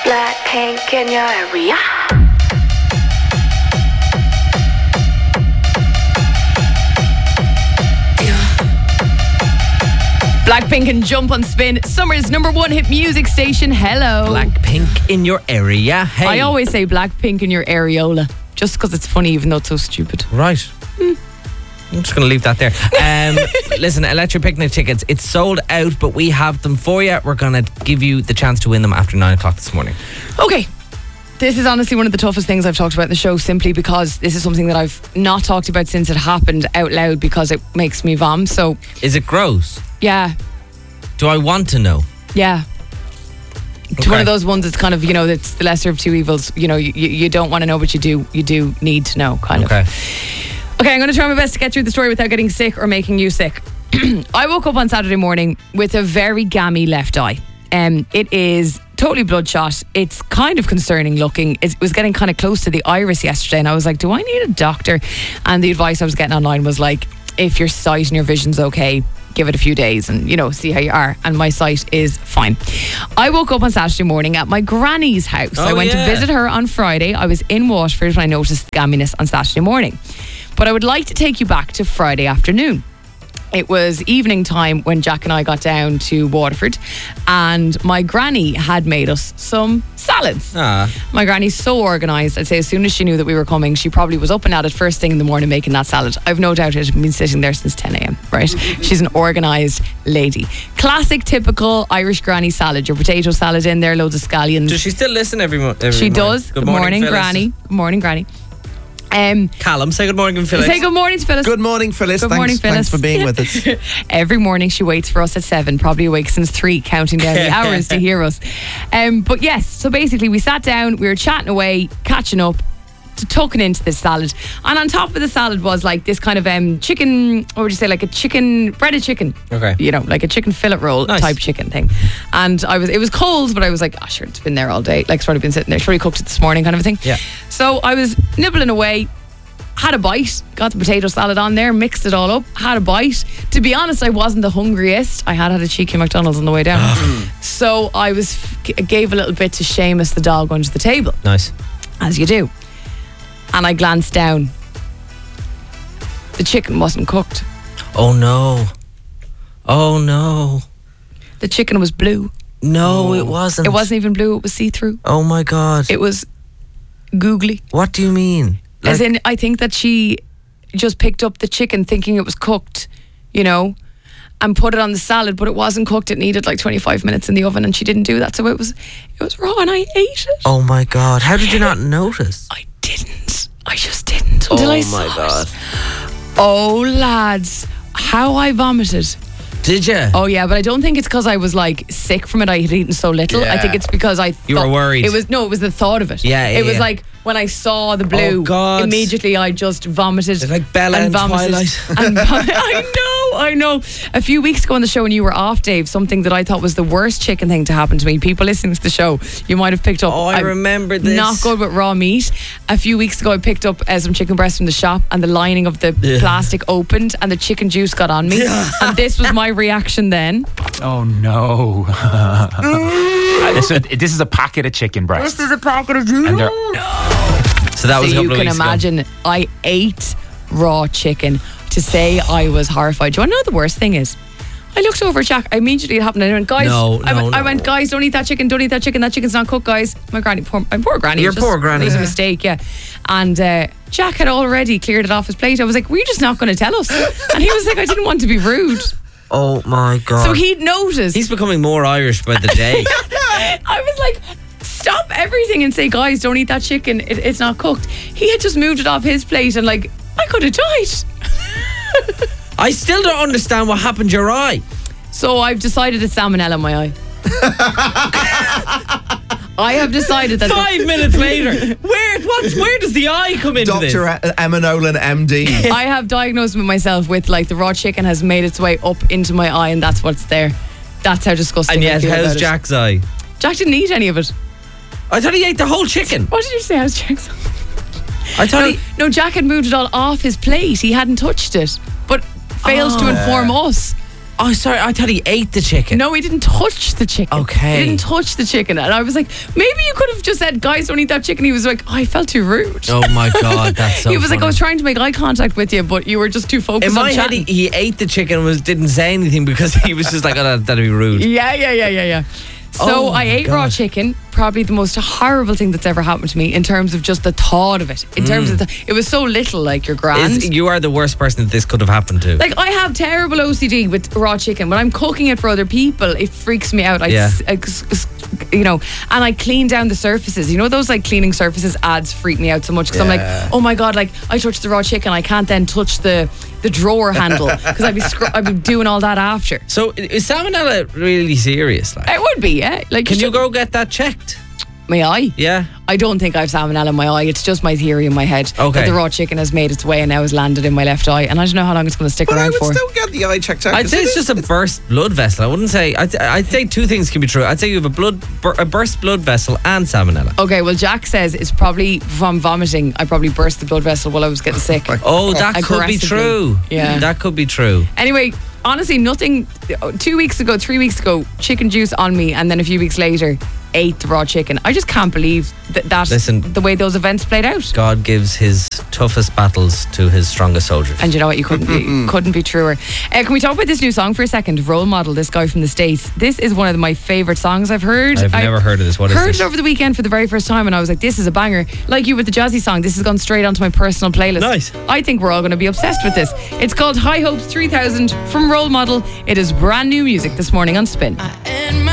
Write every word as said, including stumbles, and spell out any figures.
Blackpink in your area. Blackpink and Jump on Spin, summer's number one hit music station. Hello. Blackpink in your area. Hey. I always say Blackpink in your areola, just because it's funny, even though it's so stupid. Right. Mm. I'm just going to leave that there. Um, listen, Electric Picnic tickets, it's sold out, but we have them for you. We're going to give you the chance to win them after nine o'clock this morning. Okay. This is honestly one of the toughest things I've talked about in the show, simply because this is something that I've not talked about since it happened out loud because it makes me vom. So, is it gross? Yeah. Do I want to know? Yeah. It's Okay. one of those ones that's kind of, you know, it's the lesser of two evils. You know, you, you don't want to know, but you do you do need to know, kind Okay. of. Okay, I'm going to try my best to get through the story without getting sick or making you sick. I woke up on Saturday morning with a very gammy left eye. Um, it is totally bloodshot. It's kind of concerning looking. It was getting kind of close to the iris yesterday, and I was like, do I need a doctor? And the advice I was getting online was like, if your sight and your vision's okay, give it a few days and, you know, see how you are. And my sight is fine. I woke up on Saturday morning at my granny's house. Oh, I went yeah. to visit her on Friday. I was in Waterford when I noticed the gamminess on Saturday morning. But I would like to take you back to Friday afternoon. It was evening time when Jack and I got down to Waterford, and my granny had made us some salads. Ah. My granny's so organised. I'd say as soon as she knew that we were coming, she probably was up and at it first thing in the morning making that salad. I've no doubt it had been sitting there since ten a.m, right? She's an organised lady. Classic, typical Irish granny salad. Your potato salad in there, loads of scallions. Does she still listen every, mo- every She morning? does. Good, morning, Phyllis. Granny. Good morning, Granny. Um, Callum, say good morning, Phyllis. say good morning to Phyllis. Good morning, Phyllis. Good thanks, morning, thanks Phyllis. for being with us. Every morning she waits for us at seven, probably awake since three, counting down the hours to hear us. Um, but yes, so basically we sat down, we were chatting away, catching up, to tucking into this salad. And on top of the salad was like this kind of um, chicken, what would you say, like a chicken, breaded chicken. Okay. You know, like a chicken fillet roll Nice. type chicken thing. And I was, it was cold, but I was like, oh sure, it's been there all day. Like it's already been sitting there. It's already cooked it this morning kind of a thing. Yeah. So I was nibbling away, had a bite, got the potato salad on there, mixed it all up, had a bite. To be honest, I wasn't the hungriest. I had had a cheeky McDonald's on the way down. So I was gave a little bit to Seamus the dog under the table, Nice. as you do. And I glanced down. The chicken wasn't cooked. Oh, no. Oh, no. The chicken was blue. No, it wasn't. It wasn't even blue, it was see-through. Oh, my God. It was googly. What do you mean? As Like- in, I think that she just picked up the chicken thinking it was cooked, you know, and put it on the salad, but it wasn't cooked. It needed like twenty-five minutes in the oven, and she didn't do that. So it was it was raw, and I ate it. Oh, my God. How did you not notice? I didn't. I just didn't until Oh, I saw my God. it. Oh, lads, how I vomited. Did you? Oh, yeah, but I don't think it's because I was like sick from it. I had eaten so little. I Yeah. think it's because I You were thought- worried. It was no, it was the thought of it. Yeah, yeah, It was yeah. like when I saw the blue, Oh, God. immediately I just vomited. It's like Bella and in vomited. Twilight. And vom- I know, I know. A few weeks ago on the show when you were off, Dave, something that I thought was the worst chicken thing to happen to me. People listening to the show, you might have picked up. Oh, I I'm remember this. Not good with raw meat. A few weeks ago, I picked up uh, some chicken breast from the shop, and the lining of the Yeah. plastic opened, and the chicken juice got on me. And this was my reaction then. Oh no! this, is, this is a packet of chicken breast. This is a packet of juice. And they're- So that was a So couple you of can weeks imagine, I ate raw chicken. To say I was horrified. Do you want to know what the worst thing is? I looked over at Jack. I immediately it happened. I went, guys. No, I, no, went, I no. went, guys, don't eat that chicken. Don't eat that chicken. That chicken's not cooked, guys. My granny, poor, my poor granny. Your it was poor just- granny. It was a Yeah. mistake, yeah. And uh, Jack had already cleared it off his plate. I was like, were you just not going to tell us? And he was like, I didn't want to be rude. ago. Oh, my God. So he'd noticed. He's becoming more Irish by the day. I was like, stop everything and say, guys, don't eat that chicken. It, it's not cooked. He had just moved it off his plate, and like, I could have died. I still don't understand what happened to your eye. So I've decided it's salmonella in my eye. I have decided that. Five minutes later. Where what, where does the eye come into this? Doctor Emma Nolan, M D. I have diagnosed with myself with like the raw chicken has made its way up into my eye, and that's what's there. That's how disgusting. And I yet, feel how's about it. Jack's eye? Jack didn't eat any of it. I thought he ate the whole chicken. What did you say? How's Jack's? I thought No, he... no, Jack had moved it all off his plate. He hadn't touched it, but fails to Oh. inform us. Oh, sorry. I thought he ate the chicken. No, he didn't touch the chicken. Okay. He didn't touch the chicken. And I was like, maybe you could have just said, guys, don't eat that chicken. He was like, oh, I felt too rude. Oh my God, that's so He was like, I funny. was trying to make eye contact with you, but you were just too focused In on my head, chatting. he, he ate the chicken and was, didn't say anything because he was just like, oh, that, that'd be rude. Yeah, yeah, yeah, yeah, yeah. So Oh I my ate raw God. chicken, probably the most horrible thing that's ever happened to me in terms of just the thought of it. In terms of the, it was so little, like your grand. Is, you are the worst person that this could have happened to. Like I have terrible O C D with raw chicken. When I'm cooking it for other people, it freaks me out. I, Yeah. s- I s- s- you know, and I clean down the surfaces. You know, those like cleaning surfaces ads freak me out so much because I'm Yeah. like, oh my God, like I touched the raw chicken, I can't then touch the the drawer handle because I'd be scr- I'd be doing all that after. So is salmonella really serious? Like, It would be, yeah. Like, can you should- go get that checked? my eye? Yeah. I don't think I have salmonella in my eye. It's just my theory in my head Okay. that the raw chicken has made its way and now has landed in my left eye, and I don't know how long it's going to stick But I around would for. still get the eye checked out. I'd 'cause say it it's is- just a burst blood vessel. I wouldn't say. I'd, I'd say two things can be true. I'd say you have a blood bur- a burst blood vessel and salmonella. Okay, well, Jack says it's probably from vomiting. I probably burst the blood vessel while I was getting sick. Oh, that could be Aggressively. true. Yeah. that could be true. Anyway, honestly, nothing. Two weeks ago, three weeks ago, chicken juice on me, and then a few weeks later, ate the raw chicken. I just can't believe that, that Listen. the way those events played out. God gives his toughest battles to his strongest soldiers. And you know what? You couldn't be couldn't be truer. Uh, can we talk about this new song for a second? Role Model, this guy from the States. This is one of my favourite songs I've heard. I've I never heard of this. What is heard this? it over the weekend for the very first time, and I was like, this is a banger. Like you with the jazzy song, this has gone straight onto my personal playlist. Nice. I think we're all going to be obsessed with this. It's called High Hopes three thousand from Role Model. It is brand new music this morning on Spin.